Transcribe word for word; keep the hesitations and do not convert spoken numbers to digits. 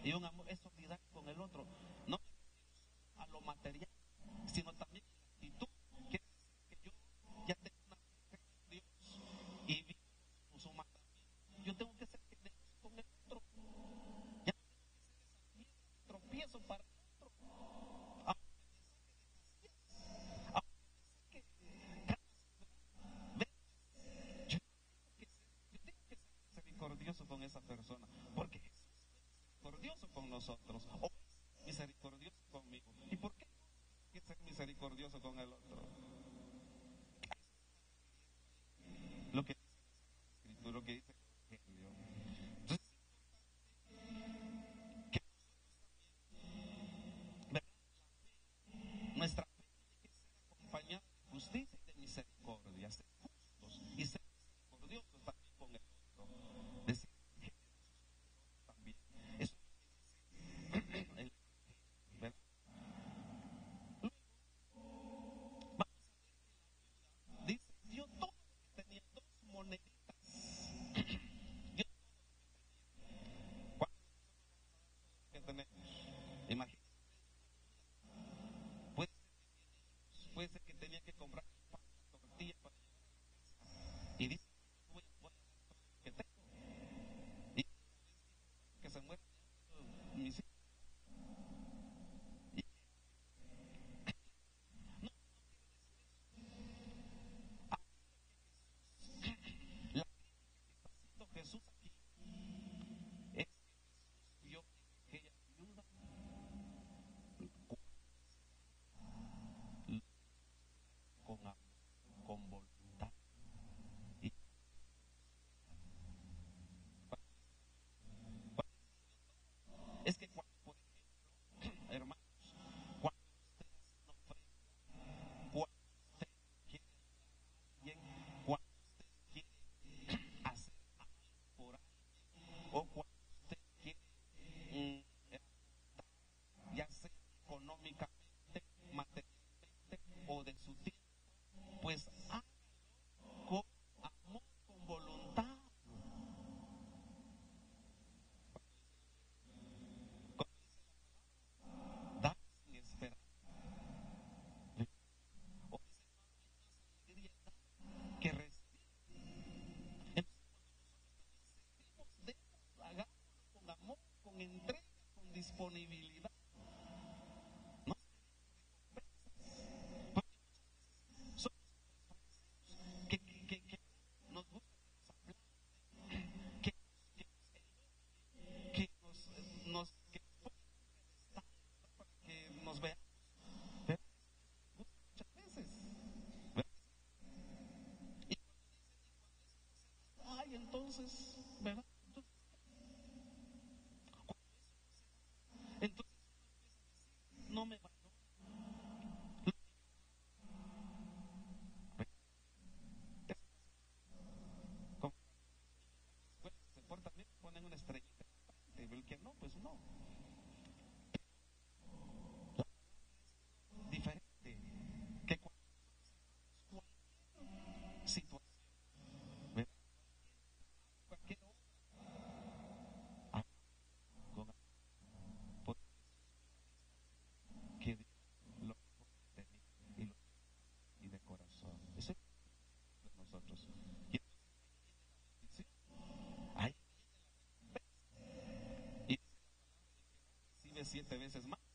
Y un amor es solidario con el otro, no a lo material, sino también a la actitud. Quiere decir que yo ya tengo una fe en Dios y vivo con su mandamiento. Yo tengo que ser generoso con el otro. Ya no tengo que ser esa piedra de tropiezo para el otro. Aunque me saque de casillas, aunque me saque ganas, yo tengo que ser, yo tengo que ser misericordioso con esa persona, porque Jesús fue misericordioso con nosotros, o es misericordioso conmigo. ¿Y por qué tengo que ser misericordioso con el otro? Lo que dice la Escritura, lo que dice el Evangelio. Entonces, que ¿verdad? Nuestra fe tiene que ser acompañada de justicia y de misericordia, ser justos y ser misericordiosos también con el otro, decir generosos también. Eso es lo que dice el Evangelio, ¿verdad? Luego, vamos a ver que la viuda dice, dio todo lo que tenía, dos moneditas. Dio todo lo que tenía. ¿Cuántos de nosotros vamos a dar todo lo que tenemos? Imagínense. Puede ser que tiene hijos, puede ser que tenía que comprar el pan, la tortilla para llevar a la casa. Y dice, yo voy, voy a dar todo lo que tengo. Y una vez dijo, que se mueran de hambre mis hijos. Y no, no quiere decir eso. Aquí lo que Jesús, la crítica que está haciendo Jesús aquí, es que Jesús vio en aquella viuda con amor, con voluntad. Y es que cuando, por ejemplo, hermanos, cuando usted hace una ofrenda, cuando usted quiere ayudar a alguien, cuando usted quiere hacer algo por alguien, o cuando usted quiere mm, dar, ya sea económicamente, materialmente o de su tiempo, pues hágalo con amor, con voluntad. Como dice la palabra, dar sin esperar. O dice hermano, hay más alegría en dar que recibir. Entonces cuando nosotros también servimos, demos, hagámoslo con amor, con entrega, con disponibilidad. No esperemos recompensas. Porque muchas veces somos como los fariseos, que, que, que, que nos gusta que nos aplauden, que nos, que nos elogien, que nos, nos, que nos pongan en un pedestal, ¿verdad? Para que nos veamos. ¿Verdad? Eso, eso les gusta muchas veces. ¿Verdad que sí? Y cuando dicen, y cuando eso no se da, ay, entonces, ¿verdad? Entonces, cuando eso no se da, entonces uno empieza a decir, no me valora lo que yo hago. ¿Verdad? Eso pasa mucho. Como cuando los niños van a la escuela, si se portan bien, ponen una estrellita en la frente. El que no, pues no. La palabra es diferente. Que cuando nosotros hagamos cualquier situación, ¿verdad? Cualquier trabajo, cualquier obra, hagámoslo con amor. Porque Jesús vio a esta viuda que dio lo mejor que tenía y lo dio con amor y de corazón. Eso es lo que Dios espera de nosotros. Y entonces ahí viene la bendición, ahí viene la recompensa. Y dice la palabra, el que da recibe siete veces más